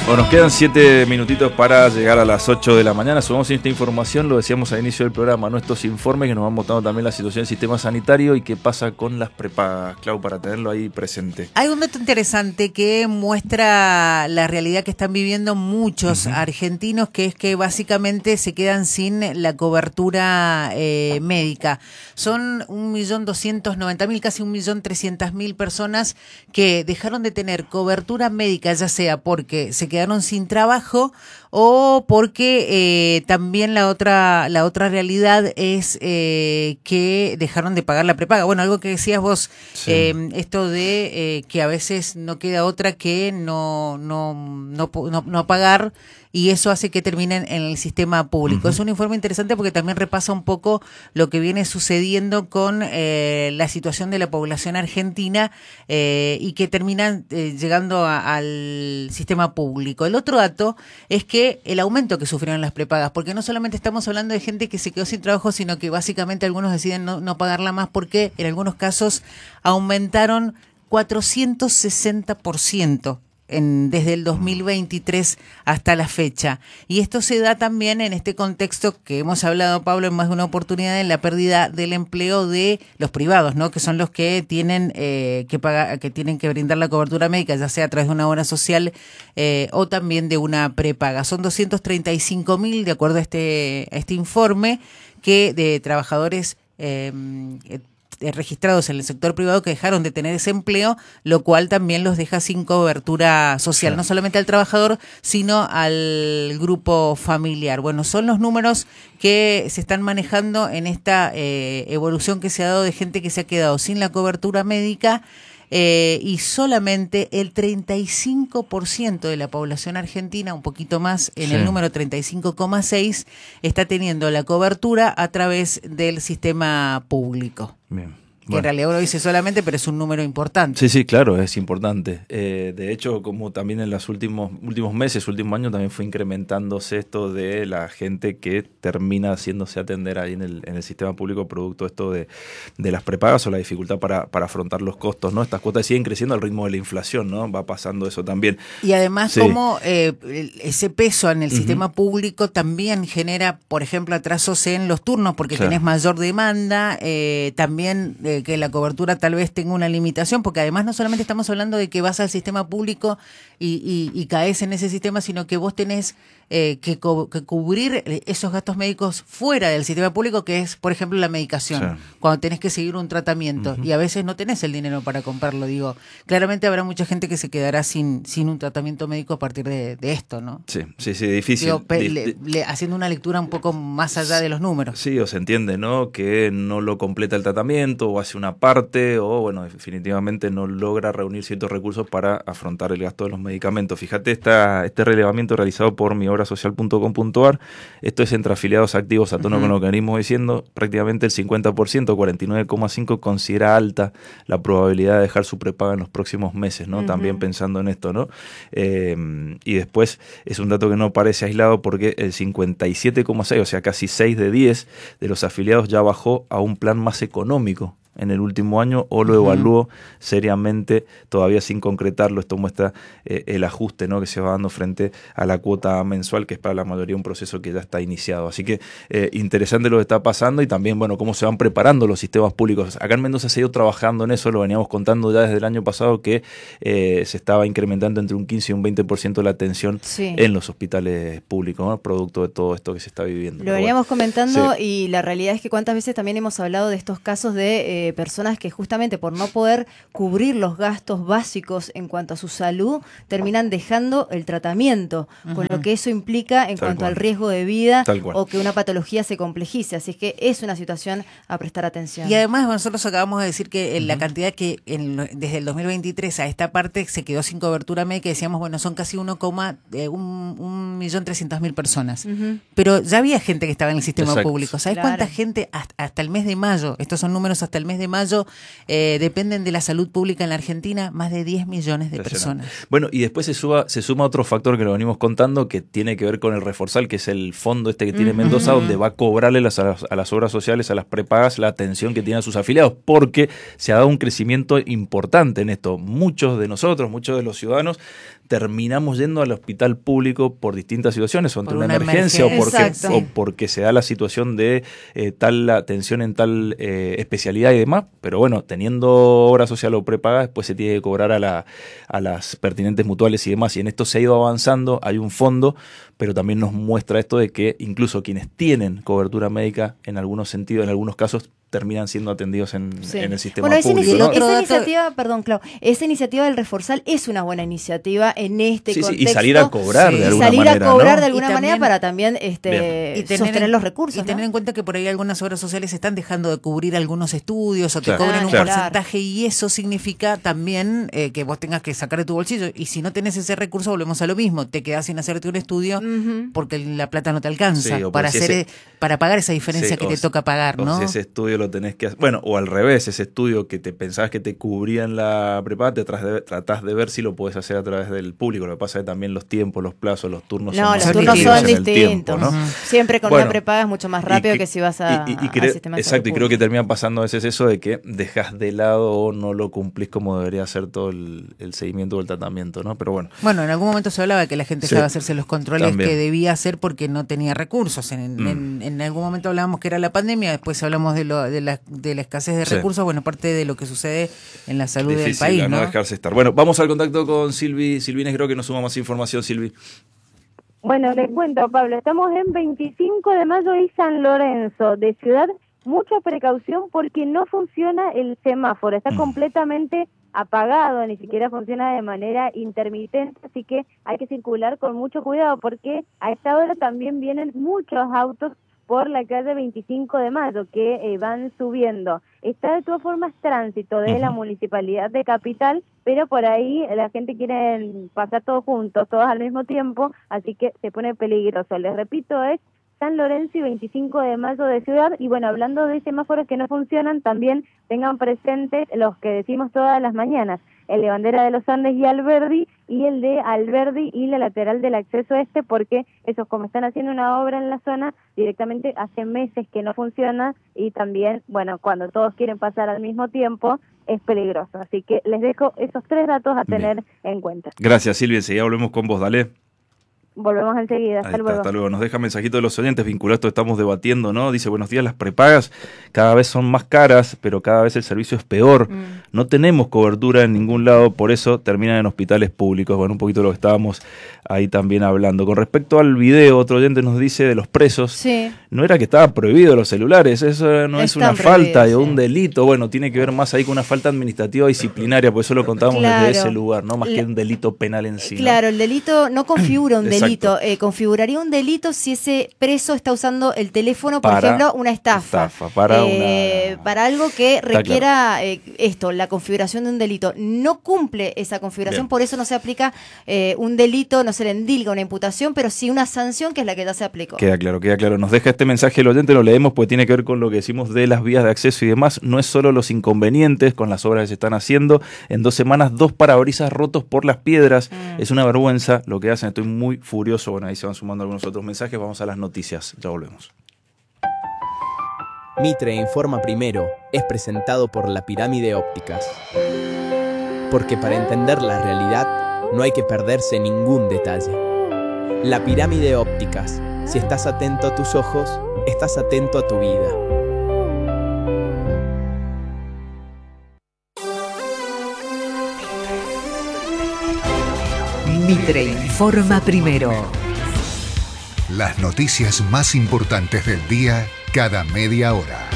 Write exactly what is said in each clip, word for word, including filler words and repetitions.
Bueno, nos quedan siete minutitos para llegar a las ocho de la mañana. Subamos esta información, lo decíamos al inicio del programa, ¿no? Estos informes que nos van mostrando también la situación del sistema sanitario y qué pasa con las prepagas, Clau, para tenerlo ahí presente. Hay un dato interesante que muestra la realidad que están viviendo muchos uh-huh. argentinos, que es que básicamente se quedan sin la cobertura eh, médica. Son un millón doscientos noventa mil, casi un millón trescientas mil personas que dejaron de tener cobertura médica, ya sea porque se quedaron quedaron sin trabajo o porque eh, también la otra la otra realidad es eh, que dejaron de pagar la prepaga. Bueno, algo que decías vos, sí. eh, esto de eh, que a veces no queda otra que no no no no, no pagar, y eso hace que terminen en el sistema público. Uh-huh. Es un informe interesante porque también repasa un poco lo que viene sucediendo con eh, la situación de la población argentina eh, y que terminan eh, llegando a, al sistema público. El otro dato es que el aumento que sufrieron las prepagas, porque no solamente estamos hablando de gente que se quedó sin trabajo, sino que básicamente algunos deciden no, no pagarla más porque en algunos casos aumentaron cuatrocientos sesenta por ciento. En, desde el dos mil veintitrés hasta la fecha. Y esto se da también en este contexto que hemos hablado, Pablo, en más de una oportunidad, en la pérdida del empleo de los privados, ¿no? Que son los que tienen eh, que pagar, que tienen que brindar la cobertura médica, ya sea a través de una obra social eh, o también de una prepaga. Son doscientos treinta y cinco mil, de acuerdo a este, a este informe, que de trabajadores eh, registrados en el sector privado que dejaron de tener ese empleo, lo cual también los deja sin cobertura social, claro. No solamente al trabajador, sino al grupo familiar. Bueno, son los números que se están manejando en esta eh, evolución que se ha dado de gente que se ha quedado sin la cobertura médica. Eh, y solamente el treinta y cinco por ciento de la población argentina, un poquito más en sí. el número treinta y cinco coma seis, está teniendo la cobertura a través del sistema público. Bien. Que bueno. En realidad uno dice solamente, pero es un número importante. Sí, sí, claro, es importante. Eh, de hecho, como también en los últimos últimos meses, últimos años, también fue incrementándose esto de la gente que termina haciéndose atender ahí en el, en el sistema público producto esto de, de las prepagas o la dificultad para, para afrontar los costos, ¿no? Estas cuotas siguen creciendo al ritmo de la inflación, ¿no? Va pasando eso también. Y además, sí. como eh, ese peso en el uh-huh. sistema público también genera, por ejemplo, atrasos en los turnos, porque claro. tenés mayor demanda, eh, también... Eh, que la cobertura tal vez tenga una limitación, porque además no solamente estamos hablando de que vas al sistema público y, y, y caes en ese sistema, sino que vos tenés eh, que, co- que cubrir esos gastos médicos fuera del sistema público, que es, por ejemplo, la medicación, sí. cuando tenés que seguir un tratamiento, uh-huh. y a veces no tenés el dinero para comprarlo. Digo, claramente habrá mucha gente que se quedará sin, sin un tratamiento médico a partir de, de esto, ¿no? Sí, sí, sí, difícil. Digo, pe- Di- le, le, haciendo una lectura un poco más allá de los números. Sí, o se entiende, ¿no? Que no lo completa el tratamiento o hace una parte o, bueno, definitivamente no logra reunir ciertos recursos para afrontar el gasto de los medicamentos. Fíjate esta, este relevamiento realizado por mi obra social punto com punto a r. Esto es entre afiliados activos a tono uh-huh. con lo que venimos diciendo. Prácticamente el cincuenta por ciento, cuarenta y nueve coma cinco por ciento, considera alta la probabilidad de dejar su prepaga en los próximos meses, ¿no? Uh-huh. También pensando en esto, ¿no? Eh, y después es un dato que no parece aislado porque el cincuenta y siete coma seis por ciento, o sea, casi seis de diez de los afiliados ya bajó a un plan más económico en el último año o lo evaluó uh-huh. seriamente, todavía sin concretarlo. Esto muestra eh, el ajuste, ¿no? que se va dando frente a la cuota mensual, que es para la mayoría un proceso que ya está iniciado. Así que eh, interesante lo que está pasando y también, bueno, cómo se van preparando los sistemas públicos. Acá en Mendoza se ha ido trabajando en eso, lo veníamos contando ya desde el año pasado, que eh, se estaba incrementando entre un quince y un veinte por ciento la atención sí. en los hospitales públicos, ¿no? Producto de todo esto que se está viviendo. Lo veníamos bueno, comentando sí. y la realidad es que cuántas veces también hemos hablado de estos casos de... Eh, personas que justamente por no poder cubrir los gastos básicos en cuanto a su salud, terminan dejando el tratamiento, uh-huh. con lo que eso implica en Tal cuanto cual. al riesgo de vida o que una patología se complejice. Así es que es una situación a prestar atención. Y además nosotros acabamos de decir que uh-huh. la cantidad que en, desde el dos mil veintitrés a esta parte se quedó sin cobertura médica, decíamos, bueno, son casi uno un millón trescientas mil personas. Uh-huh. Pero ya había gente que estaba en el sistema Exacto. público. ¿Sabes claro. cuánta gente hasta, hasta el mes de mayo? Estos son números hasta el mes mes de mayo eh, dependen de la salud pública en la Argentina, más de diez millones de personas. Bueno, y después se, suba, se suma otro factor que lo venimos contando, que tiene que ver con el Reforzal, que es el fondo este que tiene uh-huh. Mendoza, donde va a cobrarle las, a, las, a las obras sociales, a las prepagas, la atención que tienen sus afiliados, porque se ha dado un crecimiento importante en esto. Muchos de nosotros, muchos de los ciudadanos, terminamos yendo al hospital público por distintas situaciones, o ante una, una emergencia, emergencia o, porque, o porque se da la situación de eh, tal atención en tal eh, especialidad y demás, pero bueno, teniendo obra social o prepaga, después se tiene que cobrar a, la, a las pertinentes mutuales y demás, y en esto se ha ido avanzando, hay un fondo, pero también nos muestra esto de que incluso quienes tienen cobertura médica, en algunos sentidos, en algunos casos, terminan siendo atendidos en, sí. en el sistema bueno, público. Esa, ¿no? esa iniciativa, perdón, Clau, esa iniciativa del Reforzal es una buena iniciativa en este sí, contexto. Sí, y salir a cobrar sí. de alguna salir manera. Salir a cobrar ¿no? de alguna también, manera para también este, y tener, sostener los recursos. Y tener ¿no? en cuenta que por ahí algunas obras sociales están dejando de cubrir algunos estudios o te claro, cobren un claro. porcentaje, y eso significa también eh, que vos tengas que sacar de tu bolsillo. Y si no tenés ese recurso, volvemos a lo mismo. Te quedás sin hacerte un estudio uh-huh. porque la plata no te alcanza sí, para, si hacer, ese, para pagar esa diferencia sí, que te si, toca pagar, ¿no? O si ese estudio lo tenés que hacer. Bueno, o al revés, ese estudio que te pensabas que te cubría en la prepaga, te tratás de, tratás de ver si lo podés hacer a través del público. Lo que pasa es que también los tiempos, los plazos, los turnos no, son los más turnos son distintos. Tiempo, ¿no? uh-huh. Siempre con bueno, una prepaga es mucho más rápido que, que si vas a, y, y, y a, creo, al sistema de exacto, y creo público. que termina pasando a veces eso de que dejas de lado o no lo cumplís como debería ser todo el, el seguimiento del tratamiento, ¿no? Pero bueno. Bueno, en algún momento se hablaba de que la gente sí, dejaba de hacerse los controles también. que debía hacer porque no tenía recursos. En, mm. en, en algún momento hablábamos que era la pandemia, después hablamos de, lo, de, la, de la escasez de sí. recursos, bueno, parte de lo que sucede en la salud Difícil, del país, ¿no? ¿no? dejarse estar. Bueno, vamos al contacto con Silvi, Silvi Negro, que nos suma más información, Silvi. Bueno, les cuento, Pablo, estamos en veinticinco de mayo y San Lorenzo, de Ciudad. Mucha precaución porque no funciona el semáforo, está mm. completamente apagado, ni siquiera funciona de manera intermitente, así que hay que circular con mucho cuidado porque a esta hora también vienen muchos autos por la calle veinticinco de mayo que eh, van subiendo. Está de todas formas tránsito de uh-huh. la Municipalidad de Capital, pero por ahí la gente quiere pasar todos juntos, todos al mismo tiempo, así que se pone peligroso. Les repito, es San Lorenzo y veinticinco de mayo de Ciudad. Y bueno, hablando de semáforos que no funcionan, también tengan presentes los que decimos todas las mañanas, el de Bandera de los Andes y Alberdi, y el de Alberdi y la lateral del acceso este, porque esos, como están haciendo una obra en la zona, directamente hace meses que no funciona, y también, bueno, cuando todos quieren pasar al mismo tiempo, es peligroso. Así que les dejo esos tres datos a tener Bien. en cuenta. Gracias, Silvia. Enseguida volvemos con vos, dale. Volvemos enseguida, hasta Ahí está, luego. Hasta luego. Nos deja mensajito de los oyentes vinculado a esto que estamos debatiendo, ¿no? Dice, buenos días, las prepagas cada vez son más caras, pero cada vez el servicio es peor. Mm. No tenemos cobertura en ningún lado, por eso terminan en hospitales públicos. Bueno, un poquito de lo que estábamos ahí también hablando. Con respecto al video, otro oyente nos dice de los presos, sí. no era que estaba prohibido los celulares, eso no es una falta o sí. un delito, bueno, tiene que ver más ahí con una falta administrativa disciplinaria, por eso lo contábamos claro. desde ese lugar, ¿no? Más La, que un delito penal en sí. Claro, ¿no? el delito no configura un delito. Delito, eh, configuraría un delito si ese preso está usando el teléfono, por para ejemplo, una estafa. estafa para, eh, una... para algo que requiera claro. eh, esto, la configuración de un delito. No cumple esa configuración, Bien. por eso no se aplica eh, un delito, no se le endilga una imputación, pero sí una sanción que es la que ya se aplicó. Queda claro, queda claro. Nos deja este mensaje el oyente, lo leemos porque tiene que ver con lo que decimos de las vías de acceso y demás. No es solo los inconvenientes con las obras que se están haciendo. En dos semanas, dos parabrisas rotos por las piedras. Mm. Es una vergüenza lo que hacen. Estoy muy furioso. Bueno, ahí se van sumando algunos otros mensajes. Vamos a las noticias. Ya volvemos. Mitre Informa Primero es presentado por La Pirámide Ópticas. Porque para entender la realidad no hay que perderse ningún detalle. La Pirámide Ópticas. Si estás atento a tus ojos, estás atento a tu vida. Mitre Informa Primero. Las noticias más importantes del día cada media hora.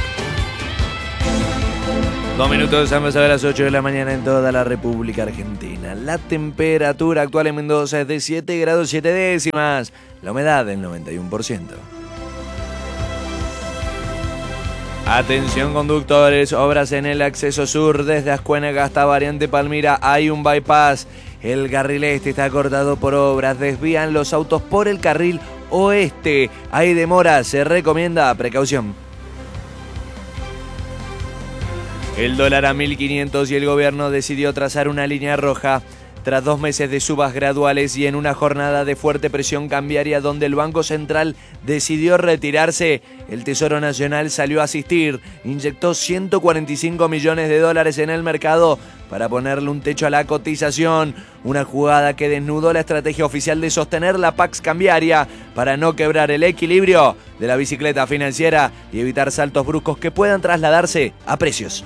Dos minutos, han pasado a las ocho de la mañana en toda la República Argentina. La temperatura actual en Mendoza es de siete grados siete décimas. La humedad del noventa y uno por ciento. Atención conductores, obras en el acceso sur desde Ascuénaga hasta Variante Palmira. Hay un bypass. El carril este está cortado por obras. Desvían los autos por el carril oeste. Hay demora, se recomienda precaución. El dólar a mil quinientos y el gobierno decidió trazar una línea roja. Tras dos meses de subas graduales y en una jornada de fuerte presión cambiaria donde el Banco Central decidió retirarse, el Tesoro Nacional salió a asistir, inyectó ciento cuarenta y cinco millones de dólares en el mercado para ponerle un techo a la cotización, una jugada que desnudó la estrategia oficial de sostener la Pax cambiaria para no quebrar el equilibrio de la bicicleta financiera y evitar saltos bruscos que puedan trasladarse a precios.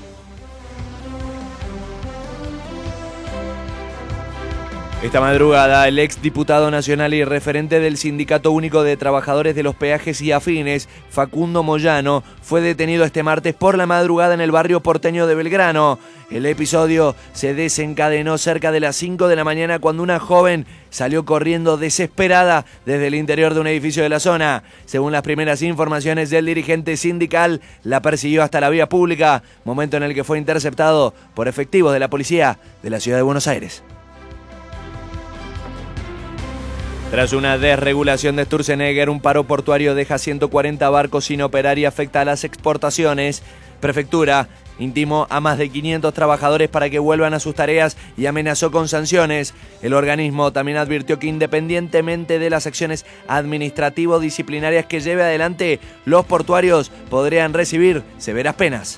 Esta madrugada, el ex diputado nacional y referente del Sindicato Único de Trabajadores de los Peajes y Afines, Facundo Moyano, fue detenido este martes por la madrugada en el barrio porteño de Belgrano. El episodio se desencadenó cerca de las cinco de la mañana cuando una joven salió corriendo desesperada desde el interior de un edificio de la zona. Según las primeras informaciones del dirigente sindical, la persiguió hasta la vía pública, momento en el que fue interceptado por efectivos de la policía de la ciudad de Buenos Aires. Tras una desregulación de Sturzenegger, un paro portuario deja ciento cuarenta barcos sin operar y afecta a las exportaciones. Prefectura intimó a más de quinientos trabajadores para que vuelvan a sus tareas y amenazó con sanciones. El organismo también advirtió que independientemente de las acciones administrativo-disciplinarias que lleve adelante, los portuarios podrían recibir severas penas.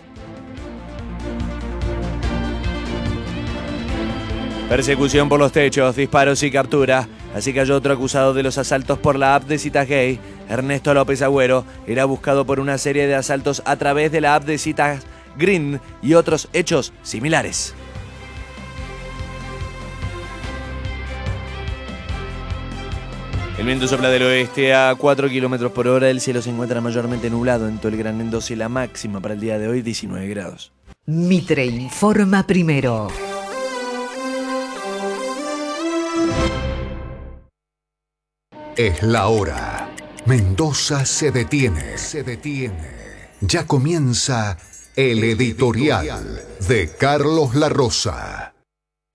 Persecución por los techos, disparos y captura. Así cayó otro acusado de los asaltos por la app de citas gay. Ernesto López Agüero era buscado por una serie de asaltos a través de la app de citas Green y otros hechos similares. El viento sopla del oeste a cuatro kilómetros por hora. El cielo se encuentra mayormente nublado en todo el Gran Mendoza y la máxima para el día de hoy diecinueve grados. Mitre informa primero. Es la hora. Mendoza se detiene. Se detiene. Ya comienza el editorial de Carlos La Rosa.